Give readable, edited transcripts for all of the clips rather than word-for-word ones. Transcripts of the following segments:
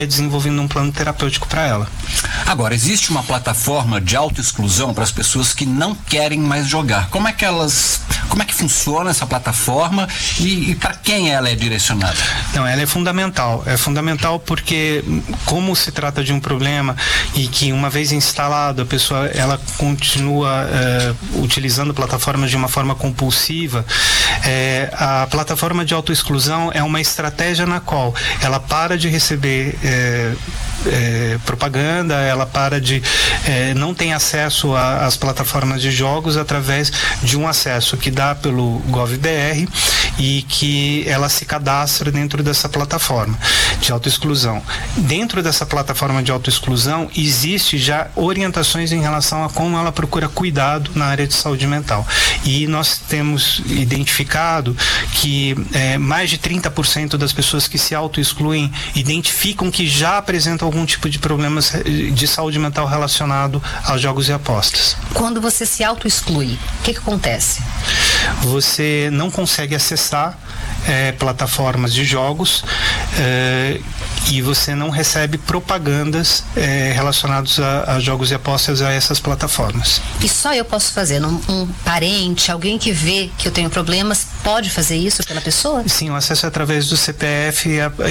desenvolvendo um plano terapêutico para ela. Agora, existe uma plataforma de autoexclusão para as pessoas que não querem mais jogar. Como é que funciona essa plataforma e para quem ela é direcionada? Não, ela é fundamental. É fundamental porque, como se trata de um problema e que uma vez instalado a pessoa ela continua utilizando plataformas de uma forma compulsiva, a plataforma de autoexclusão é uma estratégia na qual ela para de receber propaganda, ela para de não tem acesso às plataformas de jogos através de um acesso que dá pelo GovBR e que ela se cadastra dentro dessa plataforma de autoexclusão. Dentro dessa plataforma de autoexclusão existe já orientações em relação a como ela procura cuidado na área de saúde mental. E nós temos identificado que mais de 30% das pessoas que se autoexcluem identificam que já apresentam algum tipo de problemas de saúde mental relacionado aos jogos e apostas. Quando você se auto-exclui, o que acontece? Você não consegue acessar plataformas de jogos e você não recebe propagandas relacionadas a jogos e apostas a essas plataformas. E só eu posso fazer? Um parente, alguém que vê que eu tenho problemas, pode fazer isso pela pessoa? Sim, o acesso é através do CPF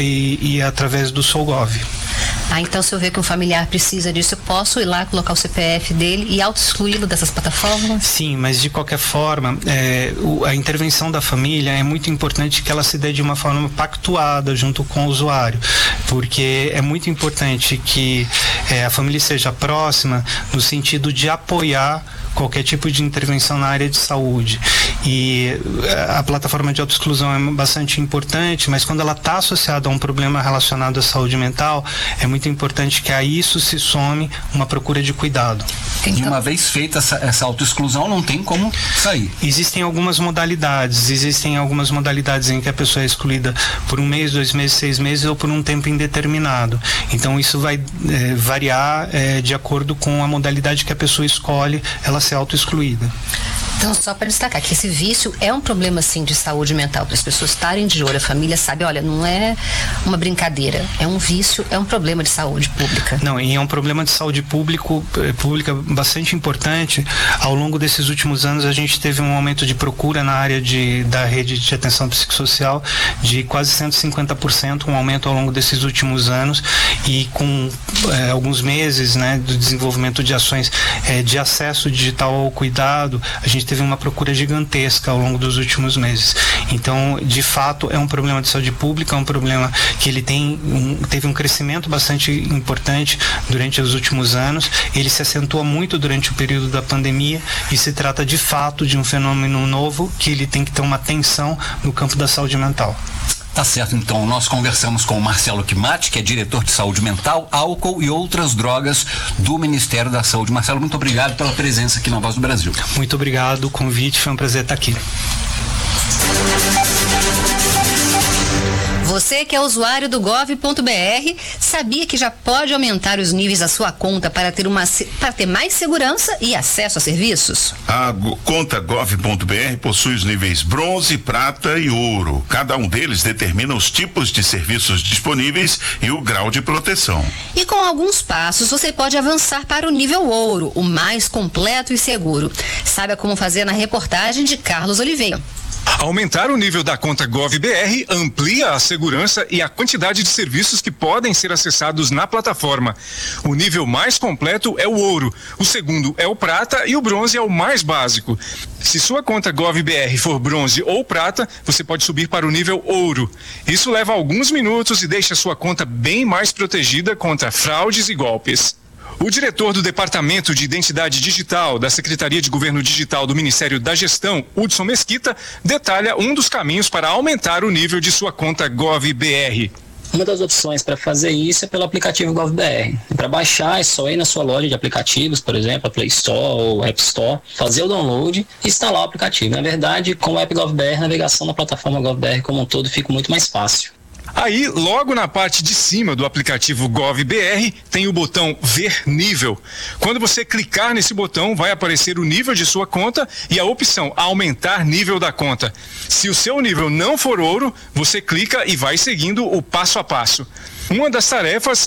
e através do SouGov. Então se eu ver que um familiar precisa disso, eu posso ir lá, colocar o CPF dele e auto-excluí-lo dessas plataformas? Sim, mas de qualquer forma, a intervenção da família é muito importante que ela se dê de uma forma pactuada junto com o usuário, porque é muito importante que a família seja próxima no sentido de apoiar qualquer tipo de intervenção na área de saúde. E a plataforma de autoexclusão é bastante importante, mas quando ela está associada a um problema relacionado à saúde mental, é muito importante que a isso se some uma procura de cuidado. E uma vez feita essa autoexclusão, não tem como sair. Existem algumas modalidades em que a pessoa é excluída por 1 mês, 2 meses, 6 meses ou por um tempo indeterminado. Então isso vai variar de acordo com a modalidade que a pessoa escolhe ela ser auto-excluída. Então, só para destacar que esse vício é um problema, sim, de saúde mental, para as pessoas estarem de olho, a família sabe, olha, não é uma brincadeira, é um vício, é um problema de saúde pública. Não, e é um problema de saúde pública bastante importante. Ao longo desses últimos anos, a gente teve um aumento de procura na área da rede de atenção psicossocial de quase 150%, um aumento ao longo desses últimos anos, e com alguns meses, do desenvolvimento de ações de acesso digital ao cuidado, a gente teve uma procura gigantesca ao longo dos últimos meses. Então, de fato, é um problema de saúde pública, é um problema que ele teve um crescimento bastante importante durante os últimos anos. Ele se acentua muito durante o período da pandemia e se trata, de fato, de um fenômeno novo que ele tem que ter uma atenção no campo da saúde mental. Tá certo, então nós conversamos com o Marcelo Quimati, que é diretor de saúde mental, álcool e outras drogas do Ministério da Saúde. Marcelo, muito obrigado pela presença aqui na Voz do Brasil. Muito obrigado, o convite, foi um prazer estar aqui. Você que é usuário do gov.br, sabia que já pode aumentar os níveis da sua conta para ter mais segurança e acesso a serviços? A conta gov.br possui os níveis bronze, prata e ouro. Cada um deles determina os tipos de serviços disponíveis e o grau de proteção. E com alguns passos você pode avançar para o nível ouro, o mais completo e seguro. Saiba como fazer na reportagem de Carlos Oliveira. Aumentar o nível da conta GovBR amplia a segurança e a quantidade de serviços que podem ser acessados na plataforma. O nível mais completo é o ouro, o segundo é o prata e o bronze é o mais básico. Se sua conta GovBR for bronze ou prata, você pode subir para o nível ouro. Isso leva alguns minutos e deixa sua conta bem mais protegida contra fraudes e golpes. O diretor do Departamento de Identidade Digital da Secretaria de Governo Digital do Ministério da Gestão, Hudson Mesquita, detalha um dos caminhos para aumentar o nível de sua conta GovBR. Uma das opções para fazer isso é pelo aplicativo GovBR. Para baixar é só ir na sua loja de aplicativos, por exemplo, a Play Store ou App Store, fazer o download e instalar o aplicativo. Na verdade, com o app GovBR, a navegação na plataforma GovBR como um todo fica muito mais fácil. Aí, logo na parte de cima do aplicativo GovBR, tem o botão Ver Nível. Quando você clicar nesse botão, vai aparecer o nível de sua conta e a opção Aumentar Nível da Conta. Se o seu nível não for ouro, você clica e vai seguindo o passo a passo. Uma das tarefas